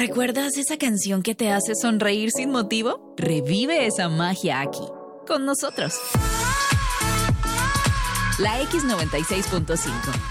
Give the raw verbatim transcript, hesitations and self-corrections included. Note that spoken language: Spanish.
¿Recuerdas esa canción que te hace sonreír sin motivo? Revive esa magia aquí, con nosotros. La X noventa y seis punto cinco,